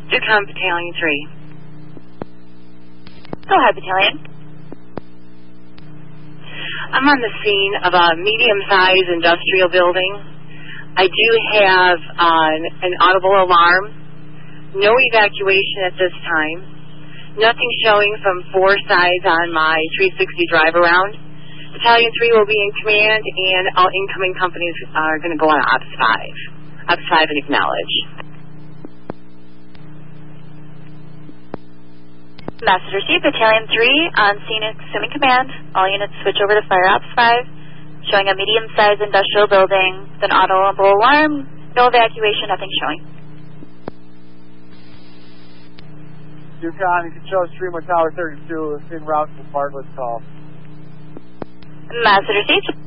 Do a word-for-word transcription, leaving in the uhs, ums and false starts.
Ducom Battalion three. Go ahead, Battalion. I'm on the scene of a medium-sized industrial building. I do have uh, an audible alarm. No evacuation at this time. Nothing showing from four sides on my three sixty drive around. Battalion three will be in command, and all incoming companies are going to go on Ops five. Ops five and acknowledge. Message received, Battalion three on scene assuming command. All units switch over to Fire Ops five, showing a medium-sized industrial building with an audible alarm. No evacuation, nothing showing. Ducom, you can show Streamer Tower thirty-two en route to Bartlett's call. Message received.